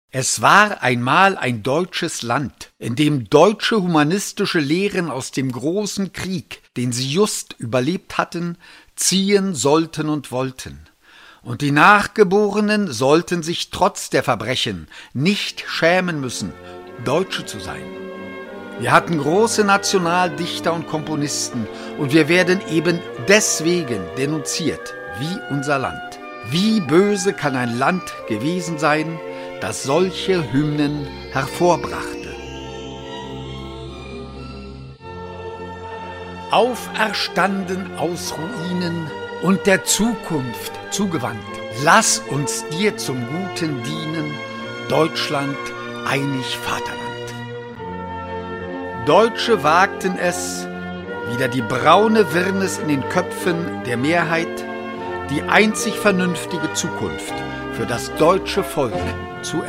Es war einmal ein deutsches Land, in dem deutsche humanistische Lehren aus dem großen Krieg, den sie just überlebt hatten, ziehen sollten und wollten. Und die Nachgeborenen sollten sich trotz der Verbrechen nicht schämen müssen, Deutsche zu sein. Wir hatten große Nationaldichter und Komponisten und wir werden eben deswegen denunziert, wie unser Land. Wie böse kann ein Land gewesen sein, das solche Hymnen hervorbrachte. Auferstanden aus Ruinen und der Zukunft zugewandt, lass uns dir zum Guten dienen, Deutschland, einig Vaterland. Deutsche wagten es, wieder die braune Wirrnis in den Köpfen der Mehrheit, die einzig vernünftige Zukunft für das deutsche Volk zu